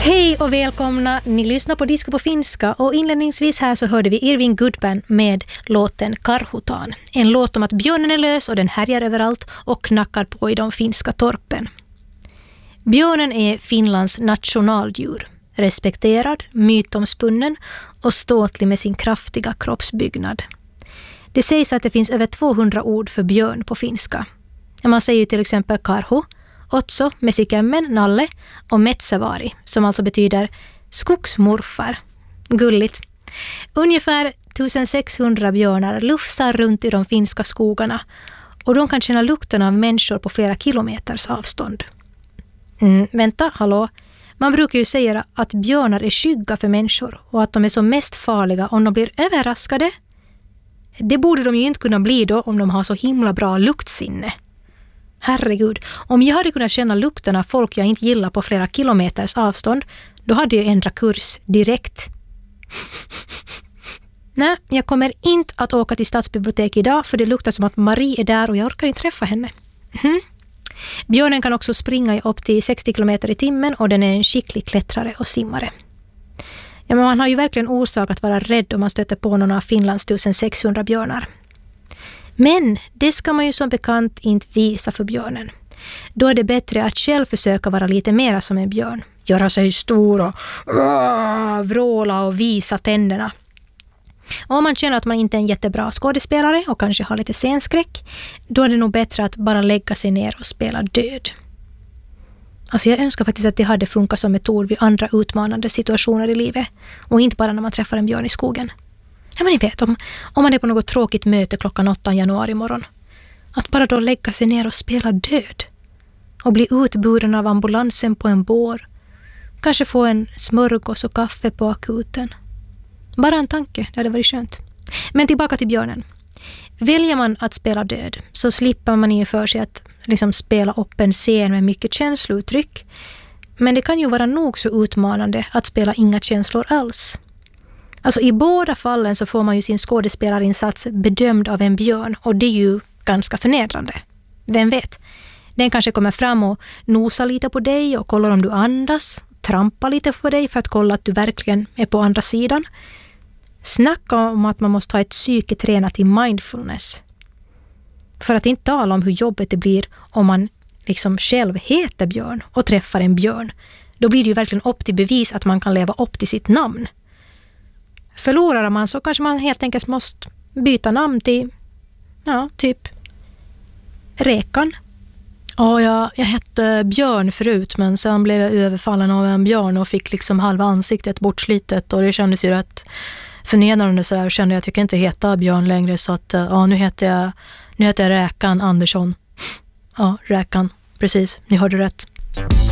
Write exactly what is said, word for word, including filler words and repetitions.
Hej och välkomna, ni lyssnar på Disco på finska och inledningsvis här så hörde vi Irving Goodman med låten Karhutaan. En låt om att björnen är lös och den härjar överallt och knackar på i de finska torpen. Björnen är Finlands nationaldjur, respekterad, mytomspunnen och ståtlig med sin kraftiga kroppsbyggnad. Det sägs att det finns över tvåhundra ord för björn på finska. Man säger ju till exempel karhu, otso, mesikemmen, nalle och metsävari, som alltså betyder skogsmorfar. Gulligt. Ungefär sextonhundra björnar lufsar runt i de finska skogarna och de kan känna lukten av människor på flera kilometers avstånd. Mm, vänta, hallå. Man brukar ju säga att björnar är skygga för människor och att de är som mest farliga om de blir överraskade. Det borde de ju inte kunna bli då om de har så himla bra luktsinne. Herregud, om jag hade kunnat känna lukten av folk jag inte gillar på flera kilometers avstånd, då hade jag ändrat kurs direkt. Nej, jag kommer inte att åka till stadsbiblioteket idag för det luktar som att Marie är där och jag orkar inte träffa henne. Mm. Björnen kan också springa i upp till sextio kilometer i timmen och den är en skicklig klättrare och simmare. Ja, men man har ju verkligen orsak att vara rädd om man stöter på någon av Finlands sextonhundra björnar. Men det ska man ju som bekant inte visa för björnen. Då är det bättre att själv försöka vara lite mer som en björn. Göra sig stor och uh, vråla och visa tänderna. Och om man känner att man inte är en jättebra skådespelare och kanske har lite scenskräck, då är det nog bättre att bara lägga sig ner och spela död. Alltså jag önskar faktiskt att det hade funkat som metod vid andra utmanande situationer i livet och inte bara när man träffar en björn i skogen. Ja, men ni vet, om, om man är på något tråkigt möte klockan åtta januari morgon. Att bara då lägga sig ner och spela död. Och bli utburen av ambulansen på en bår. Kanske få en smörgås och kaffe på akuten. Bara en tanke, det hade varit skönt. Men tillbaka till björnen. Väljer man att spela död så slipper man ju för sig att liksom spela upp en scen med mycket känslouttryck. Men det kan ju vara nog så utmanande att spela inga känslor alls. Alltså i båda fallen så får man ju sin skådespelarinsats bedömd av en björn och det är ju ganska förnedrande. Vem vet? Den kanske kommer fram och nosar lite på dig och kollar om du andas, trampar lite på dig för att kolla att du verkligen är på andra sidan. Snacka om att man måste ha ett psyke tränat i mindfulness. För att inte tala om hur jobbigt det blir om man liksom själv heter björn och träffar en björn. Då blir det ju verkligen upp till bevis att man kan leva upp till sitt namn. Förlorar man så kanske man helt enkelt måste byta namn till, ja, typ Räkan. Ja, jag, jag hette Björn förut men sen blev jag överfallen av en björn och fick liksom halva ansiktet bortslitet och det kändes ju rätt förnedrande så där och kände jag att jag kan inte heta Björn längre så att ja, nu heter jag, nu heter jag Räkan Andersson. Ja, Räkan, precis, ni hörde rätt.